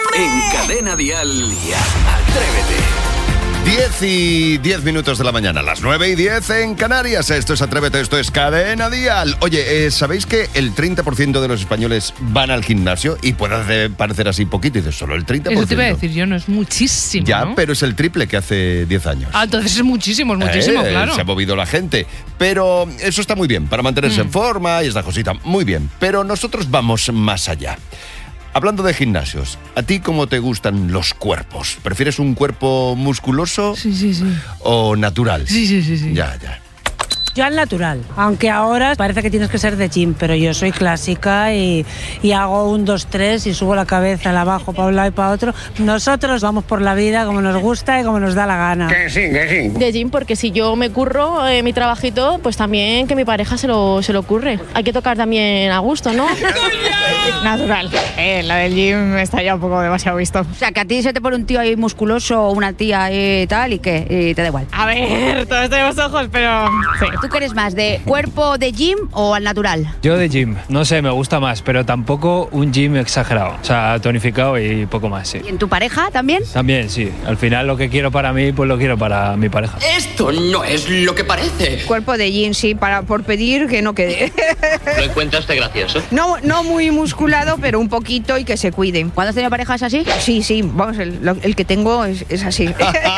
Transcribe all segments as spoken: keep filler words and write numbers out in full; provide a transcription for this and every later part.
En Cadena Dial, Atrévete. diez y diez minutos de la mañana, las nueve y diez en Canarias. Esto es Atrévete, esto es Cadena Dial. Oye, eh, ¿sabéis que el treinta por ciento de los españoles van al gimnasio? Y puede parecer así poquito, y dices, solo el treinta por ciento. Eso te iba a decir yo, no es muchísimo, Ya, ¿no? pero es el triple que hace diez años. Ah, entonces es muchísimo, es muchísimo, Eh, claro. Se ha movido la gente. Pero eso está muy bien, para mantenerse Mm. en forma y esta cosita, muy bien. Pero nosotros vamos más allá. Hablando de gimnasios, ¿a ti cómo te gustan los cuerpos? ¿Prefieres un cuerpo musculoso Sí, sí, sí. o natural? Sí, sí, sí, sí. Ya, ya. Yo al natural, aunque ahora parece que tienes que ser de gym, pero yo soy clásica y, y hago un, dos, tres y subo la cabeza, la bajo para un lado y para otro. Nosotros vamos por la vida como nos gusta y como nos da la gana. Que sí, que sí. De gym, porque si yo me curro eh, mi trabajito, pues también que mi pareja se lo, se lo curre. Hay que tocar también a gusto, ¿no? Natural. Eh, la del gym está ya un poco demasiado visto. O sea, que a ti se te pone un tío ahí musculoso o una tía ahí tal y que y te da igual. A ver, todos tenemos ojos, pero sí. ¿Tú qué eres más, de cuerpo de gym o al natural? Yo de gym, no sé, me gusta más, pero tampoco un gym exagerado. O sea, tonificado y poco más, sí. ¿Y en tu pareja también? También, sí. Al final lo que quiero para mí, pues lo quiero para mi pareja. Esto no es lo que parece. Cuerpo de jean, sí, para, por pedir que no quede. ¿Lo encuentraste gracioso? No, no muy musculado, pero un poquito y que se cuide. ¿Cuándo has tenido parejas así? Sí, sí, vamos, el, lo- el que tengo es, es así.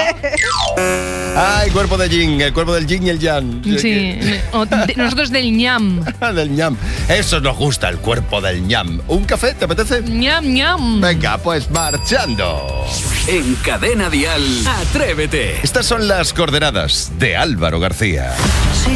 Ay, cuerpo de yin, el cuerpo del yin y el yang. Sí, o de- nosotros del ñam. Del ñam. Eso nos gusta, el cuerpo del ñam. ¿Un café? ¿Te apetece? ñam, ñam. Venga, pues marchando. En Cadena Dial, Atrévete. Estas son las coordenadas de Álvaro García.